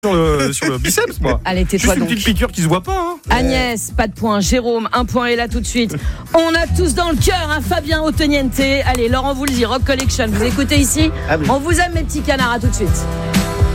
sur le biceps, moi. Allez, tais-toi Juste une donc. petite piqûre qui se voit pas. Hein. Agnès, pas de point. Jérôme, un point est là tout de suite. On a tous dans le cœur Fabien Ottoniente. Allez, Laurent Voulzy, Rock Collection. Vous écoutez ici ? Ah oui. On vous aime, mes petits canards. À tout de suite.